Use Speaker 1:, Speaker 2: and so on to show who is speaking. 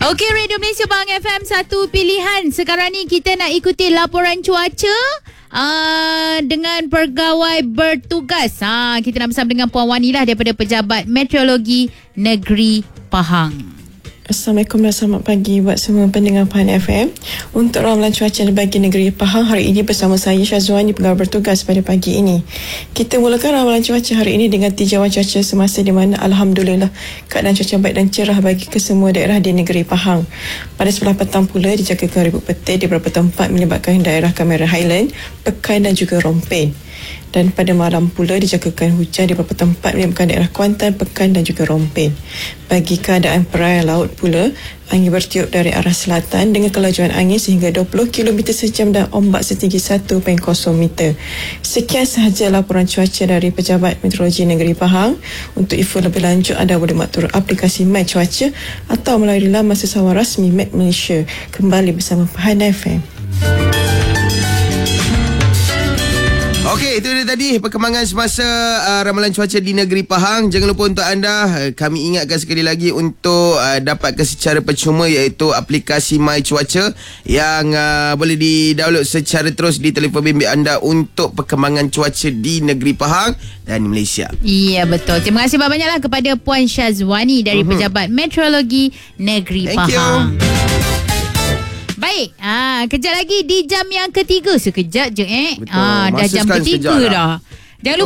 Speaker 1: Okey, Radio Malaysia Pahang FM, satu pilihan. Sekarang ni kita nak ikuti laporan cuaca dengan pegawai bertugas. Kita nak bersama dengan Puan Wani lah daripada Pejabat Meteorologi Negeri Pahang.
Speaker 2: Assalamualaikum dan selamat pagi buat semua pendengar Pahang FM. Untuk ramalan cuaca bagi negeri Pahang hari ini bersama saya Syazwani, pegawai bertugas pada pagi ini. Kita mulakan ramalan cuaca hari ini dengan tinjauan cuaca semasa di mana Alhamdulillah keadaan cuaca baik dan cerah bagi kesemua daerah di negeri Pahang. Pada sebelah petang pula dijangkakan ribut petir di beberapa tempat menyebabkan daerah Kamera Highland, Pekan dan juga Rompin. Dan pada malam pula dijangkakan hujan di beberapa tempat menyebabkan daerah Kuantan, Pekan dan juga Rompin. Bagi keadaan perairan laut pula, angin bertiup dari arah selatan dengan kelajuan angin sehingga 20 km sejam dan ombak setinggi 1.0 meter. Sekian sahaja laporan cuaca dari Pejabat Meteorologi Negeri Pahang. Untuk info lebih lanjut, anda boleh makturut aplikasi My Cuaca atau melalui laman sesama rasmi Met Malaysia. Kembali bersama Pahang FM.
Speaker 3: Okey, itu dia tadi perkembangan semasa ramalan cuaca di negeri Pahang. Jangan lupa untuk anda, kami ingatkan sekali lagi untuk dapatkan secara percuma iaitu aplikasi My Cuaca yang boleh di-download secara terus di telefon bimbit anda untuk perkembangan cuaca di negeri Pahang dan di Malaysia.
Speaker 1: Ya, betul. Terima kasih banyak-banyaklah kepada Puan Syazwani dari Pejabat Meteorologi Negeri Pahang.
Speaker 3: Thank you.
Speaker 1: Baik, kejap lagi di jam yang ketiga. Sekejap je
Speaker 3: Betul.
Speaker 1: dah jam ketiga dah.